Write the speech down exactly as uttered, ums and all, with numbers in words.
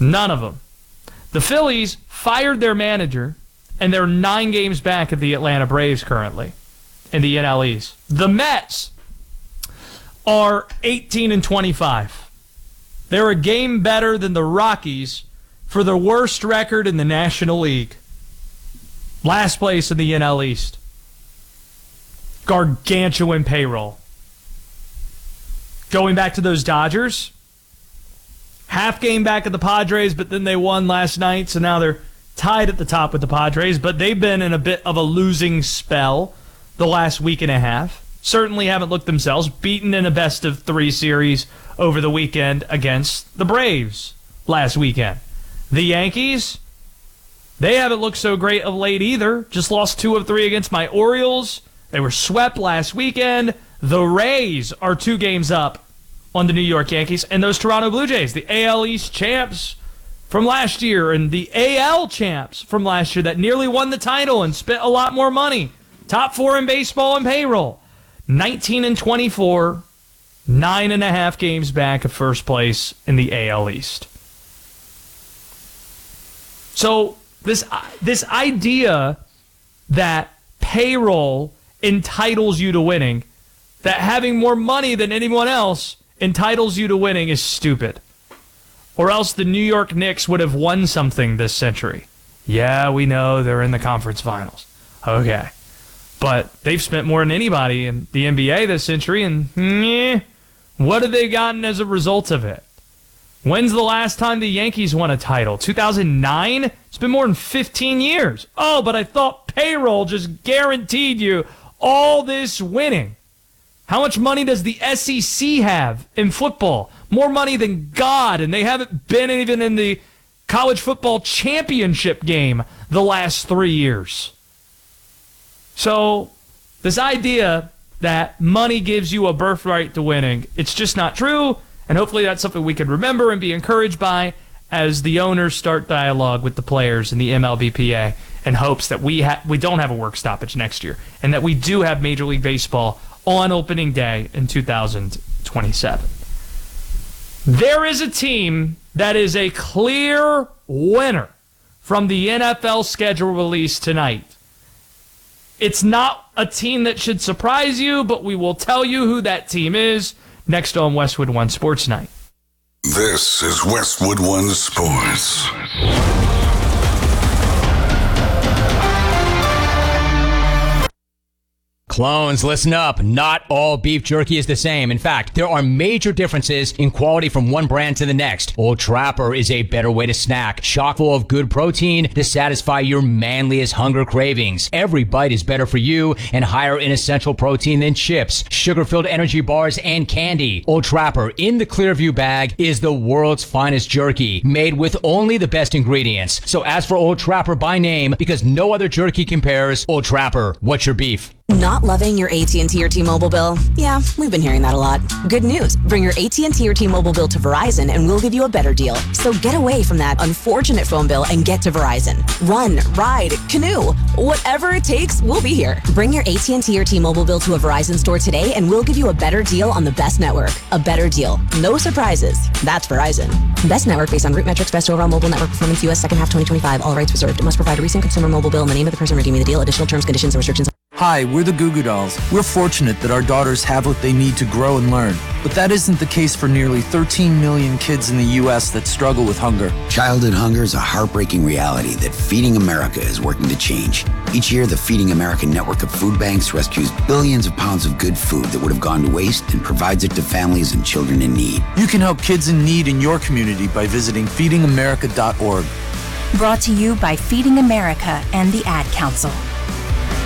None of them. The Phillies fired their manager, and they're nine games back of the Atlanta Braves currently in the N L East. The Mets are eighteen and twenty-five. They're a game better than the Rockies for the worst record in the National League. Last place in the N L East. Gargantuan payroll. Going back to those Dodgers, half game back at the Padres, but then they won last night, so now they're tied at the top with the Padres, but they've been in a bit of a losing spell the last week and a half. Certainly haven't looked themselves. Beaten in a best of three series over the weekend against the Braves last weekend. The Yankees, they haven't looked so great of late either. Just lost two of three against my Orioles. They were swept last weekend. The Rays are two games up on the New York Yankees. And those Toronto Blue Jays, the A L East champs from last year and the A L champs from last year that nearly won the title and spent a lot more money. Top four in baseball and payroll. nineteen and twenty-four, nine and a half games back of first place in the A L East. So this this idea that payroll entitles you to winning, that having more money than anyone else entitles you to winning is stupid. Or else the New York Knicks would have won something this century. Yeah, we know they're in the conference finals. Okay. But they've spent more than anybody in the N B A this century, and eh, what have they gotten as a result of it? When's the last time the Yankees won a title? two thousand nine? It's been more than fifteen years. Oh, but I thought payroll just guaranteed you all this winning. How much money does the S E C have in football? More money than God, and they haven't been even in the college football championship game the last three years. So this idea that money gives you a birthright to winning, it's just not true, and hopefully that's something we can remember and be encouraged by as the owners start dialogue with the players in the M L B P A in hopes that we ha- we don't have a work stoppage next year and that we do have Major League Baseball on opening day in two thousand twenty-seven. There is a team that is a clear winner from the N F L schedule release tonight. It's not a team that should surprise you, but we will tell you who that team is next on Westwood One Sports Night. This is Westwood One Sports. Clones, listen up. Not all beef jerky is the same. In fact, there are major differences in quality from one brand to the next. Old Trapper is a better way to snack, chock full of good protein to satisfy your manliest hunger cravings. Every bite is better for you and higher in essential protein than chips, sugar-filled energy bars, and candy. Old Trapper in the Clearview bag is the world's finest jerky, made with only the best ingredients. So ask for Old Trapper by name because no other jerky compares. Old Trapper, what's your beef? Not loving your A T and T or T-Mobile bill? Yeah, we've been hearing that a lot. Good news. Bring your A T and T or T-Mobile bill to Verizon and we'll give you a better deal. So get away from that unfortunate phone bill and get to Verizon. Run, ride, canoe, whatever it takes, we'll be here. Bring your A T and T or T-Mobile bill to a Verizon store today and we'll give you a better deal on the best network. A better deal. No surprises. That's Verizon. Best network based on root metrics, best overall mobile network performance, U S second half twenty twenty-five. All rights reserved. Must provide a recent consumer mobile bill and the name of the person redeeming the deal. Additional terms, conditions, and restrictions. Hi, we're the Goo Goo Dolls. We're fortunate that our daughters have what they need to grow and learn. But that isn't the case for nearly thirteen million kids in the U S that struggle with hunger. Childhood hunger is a heartbreaking reality that Feeding America is working to change. Each year, the Feeding America network of food banks rescues billions of pounds of good food that would have gone to waste and provides it to families and children in need. You can help kids in need in your community by visiting feeding america dot org. Brought to you by Feeding America and the Ad Council.